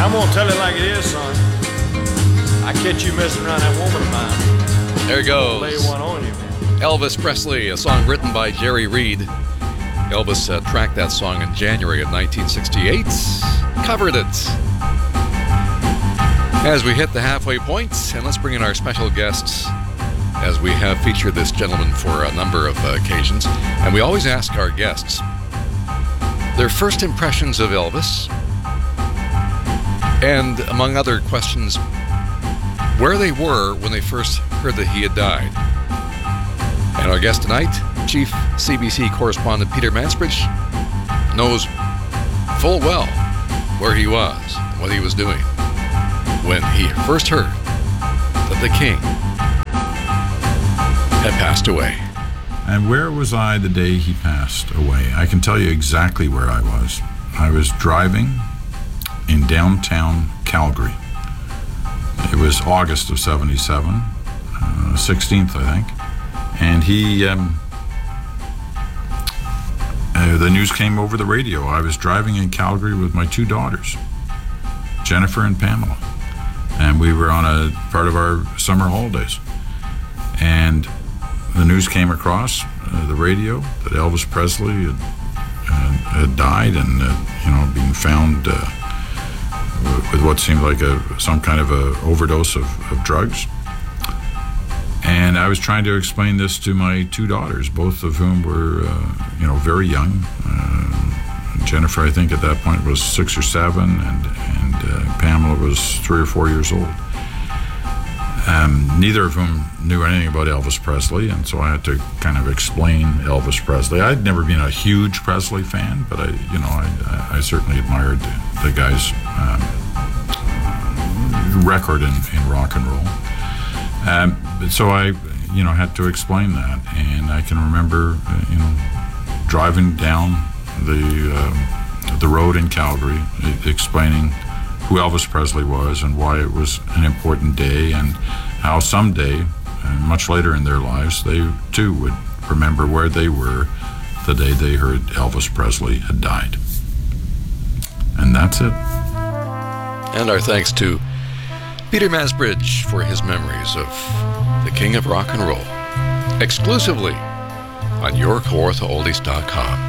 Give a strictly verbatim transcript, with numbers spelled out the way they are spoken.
I'm gonna tell it like it is, son. I catch you messing around that woman of mine. There goes. Lay one on you, man. Elvis Presley, a song written by Jerry Reed. Elvis uh, tracked that song in January of nineteen sixty-eight. Covered it. As we hit the halfway point, and let's bring in our special guests, as we have featured this gentleman for a number of uh, occasions. And we always ask our guests their first impressions of Elvis, and among other questions, where they were when they first heard that he had died. And our guest tonight, Chief C B C correspondent Peter Mansbridge, knows full well where he was and what he was doing when he first heard that the king had passed away. And where was I the day he passed away? I can tell you exactly where I was. I was driving in downtown Calgary. It was August of seventy-seven, uh, sixteenth, I think. And he, um, uh, the news came over the radio. I was driving in Calgary with my two daughters, Jennifer and Pamela. And we were on a part of our summer holidays. And the news came across uh, the radio that Elvis Presley had, uh, had died and, uh, you know, being found uh, with what seemed like a some kind of a overdose of, of drugs. And I was trying to explain this to my two daughters, both of whom were, uh, you know, very young. Uh, Jennifer, I think, at that point was six or seven, and, and uh, Pamela was three or four years old. Um, neither of whom knew anything about Elvis Presley, and so I had to kind of explain Elvis Presley. I'd never been a huge Presley fan, but I, you know, I, I certainly admired the, the guy's um, record in, in rock and roll. Um, so I, you know, had to explain that, and I can remember, uh, you know, driving down the uh, the road in Calgary, e- explaining who Elvis Presley was and why it was an important day, and how someday, and much later in their lives, they too would remember where they were the day they heard Elvis Presley had died. And that's it. And our thanks to Peter Mansbridge for his memories of the King of Rock and Roll, exclusively on your Kawartha Oldies dot com.